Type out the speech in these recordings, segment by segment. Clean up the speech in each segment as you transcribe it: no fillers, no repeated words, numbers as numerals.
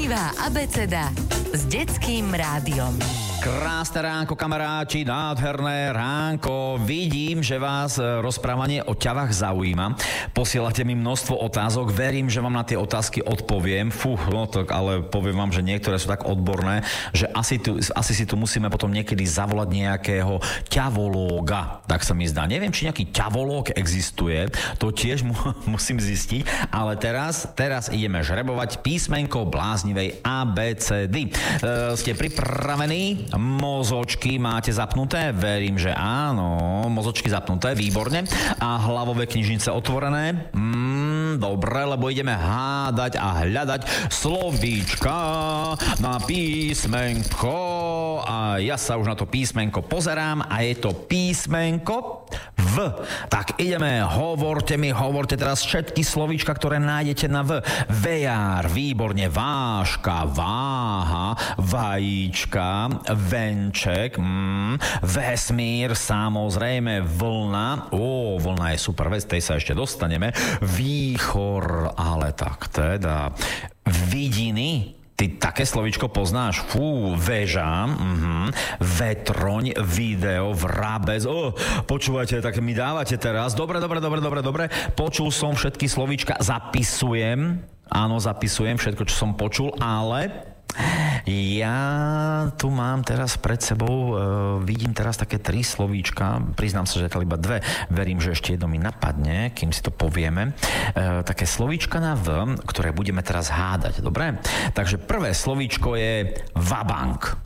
Živá abeceda s detským rádiom. Krásne ránko, kamaráti, nádherné ránko. Vidím, že vás rozprávanie o ťavách zaujíma. Posielate mi množstvo otázok. Verím, že vám na tie otázky odpoviem. Ale poviem vám, že niektoré sú tak odborné, že asi si tu musíme potom niekedy zavolať nejakého ťavológa. Tak sa mi zdá. Neviem, či nejaký ťavológ existuje. To tiež musím zistiť. Ale teraz ideme žrebovať písmenko bláznivej ABCD. Ste pripravení? Mozočky máte zapnuté? Verím, že áno. Mozočky zapnuté, výborne. A hlavové knižnice otvorené? Dobre, lebo ideme hádať a hľadať slovíčka na písmenko. A ja sa už na to písmenko pozerám a je to písmenko V. Tak ideme, hovorte teraz všetky slovíčka, ktoré nájdete na V. Vejár, výborne, váška, váha, vajíčka, venček, vesmír, samozrejme, vlna, vlna je super vec, tej sa ešte dostaneme, výchor, ale tak teda, vidiny, ty také slovíčko poznáš? Väža, vetroň, video, vrabec. Počúvajte, tak mi dávate teraz. Dobre. Počul som všetky slovíčka, zapisujem. Áno, zapisujem všetko, čo som počul, ale ja tu mám teraz pred sebou, vidím teraz také 3 slovíčka, priznám sa, že to iba 2, verím, že ešte jedno mi napadne, kým si to povieme. Také slovíčka na V, ktoré budeme teraz hádať, dobre? Takže prvé slovíčko je vabank.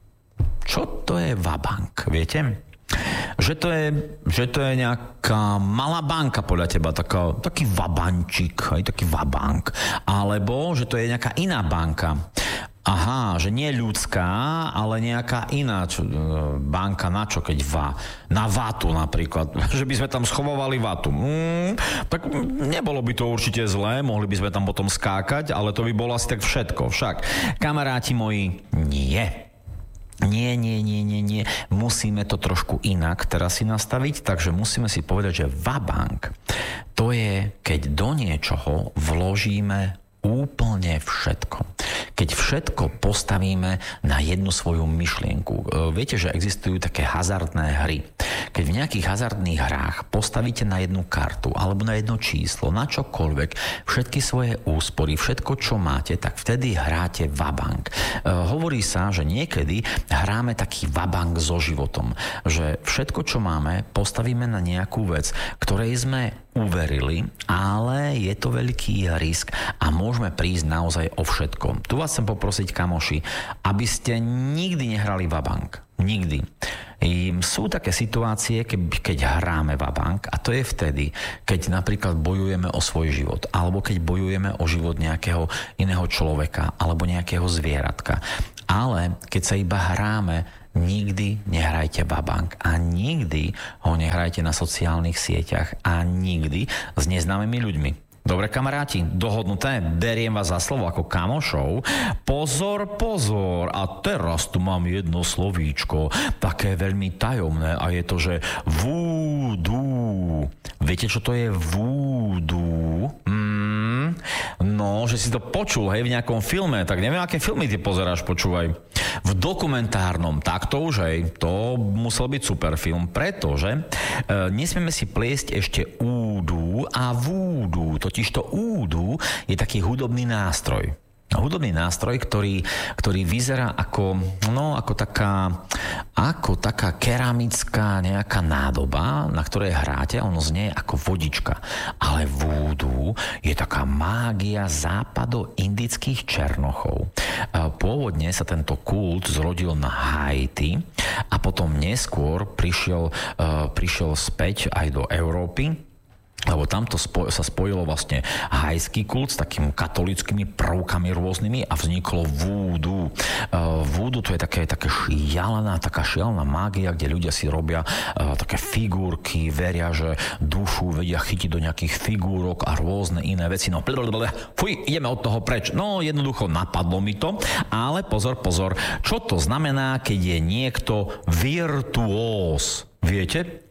Čo to je vabank, viete? Že to je nejaká malá banka podľa teba, taký vabančík, aj taký vabank. Alebo, že to je nejaká iná banka. Aha, že nie ľudská, ale nejaká iná banka na čo, keď na vatu napríklad, že by sme tam schovovali vatu. Tak nebolo by to určite zlé, mohli by sme tam potom skákať, ale to by bolo asi tak všetko. Však, kamaráti moji, nie. Nie. Musíme to trošku inak teraz si nastaviť, takže musíme si povedať, že vabank to je, keď do niečoho vložíme úplne všetko. Keď všetko postavíme na jednu svoju myšlienku. Viete, že existujú také hazardné hry. Keď v nejakých hazardných hrách postavíte na jednu kartu alebo na jedno číslo, na čokoľvek, všetky svoje úspory, všetko, čo máte, tak vtedy hráte vabank. Hovorí sa, že niekedy hráme taký vabank so životom. Že všetko, čo máme, postavíme na nejakú vec, ktorej sme uverili, ale je to veľký risk a môžeme prísť naozaj o všetko. Tu vás chcem poprosiť, kamoši, aby ste nikdy nehrali vabank. Nikdy. Sú také situácie, keď hráme vabank, a to je vtedy, keď napríklad bojujeme o svoj život, alebo keď bojujeme o život nejakého iného človeka, alebo nejakého zvieratka. Ale keď sa iba hráme, nikdy nehrajte vabank a nikdy ho nehrajte na sociálnych sieťach a nikdy s neznámymi ľuďmi. Dobre, kamaráti, dohodnuté, beriem vás za slovo ako kamošov. Pozor, a teraz tu mám jedno slovíčko, také veľmi tajomné a je to, že voodoo. Viete, čo to je voodoo? No, že si to počul, hej, v nejakom filme, tak neviem, aké filmy ty pozeráš, počúvaj. V dokumentárnom, tak to už, hej, to musel byť super film, pretože nesmieme si pliesť ešte údu a voodoo. Totižto údu je taký hudobný nástroj. Hudobný nástroj, ktorý vyzerá ako taká keramická nejaká nádoba, na ktorej hráte a ono znie ako vodička. Ale voodoo je taká mágia západo-indických černochov. Pôvodne sa tento kult zrodil na Haiti a potom neskôr prišiel späť aj do Európy, lebo tamto sa spojilo vlastne hajský kult s takými katolickými prvkami rôznymi a vzniklo voodoo. Voodoo to je taká šialená mágia, kde ľudia si robia také figurky, veria, že dušu vedia chytiť do nejakých figúrok a rôzne iné veci. No, ideme od toho preč. No, jednoducho napadlo mi to, ale pozor, čo to znamená, keď je niekto virtuós? Viete?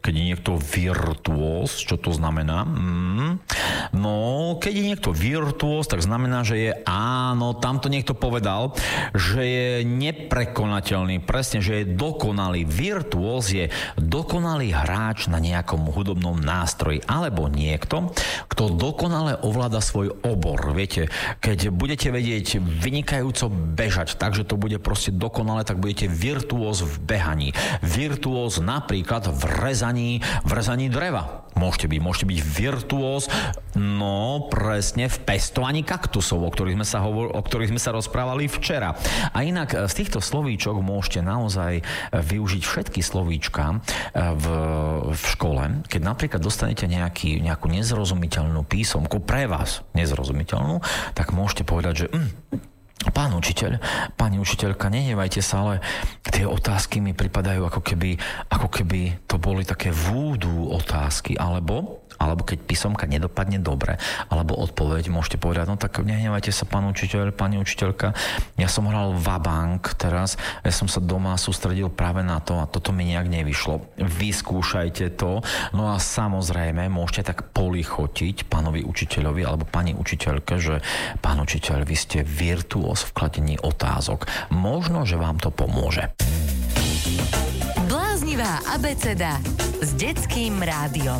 Keď je niekto virtuós, čo to znamená? No, keď je niekto virtuós, tak znamená, že je áno, tamto niekto povedal, že je neprekonateľný, presne, že je dokonalý. Virtuós je dokonalý hráč na nejakom hudobnom nástroji, alebo niekto, kto dokonale ovláda svoj obor. Viete, keď budete vedieť vynikajúco bežať, takže to bude proste dokonale, tak budete virtuós v behaní. Virtuós napríklad v rezaní dreva. Môžete byť virtuós, no presne v pestovaní kaktusov, o ktorých sme sa rozprávali včera. A inak z týchto slovíčok môžete naozaj využiť všetky slovíčka v škole. Keď napríklad dostanete nejakú nezrozumiteľnú písomku, pre vás nezrozumiteľnú, tak môžete povedať, že pán učiteľ, pani učiteľka, nenevajte sa, ale tie otázky mi pripadajú ako keby to boli také vúdu otázky, alebo keď písomka nedopadne dobre, alebo odpoveď, môžete povedať, no tak nehnevajte sa, pán učiteľ, pani učiteľka, ja som hral vabank teraz, ja som sa doma sústredil práve na to a toto mi nejak nevyšlo. Vyskúšajte to, no a samozrejme môžete tak polichotiť pánovi učiteľovi alebo pani učiteľke, že pán učiteľ, vy ste virtuós v kladení otázok. Možno, že vám to pomôže. Bláznivá abeceda s Detským rádiom.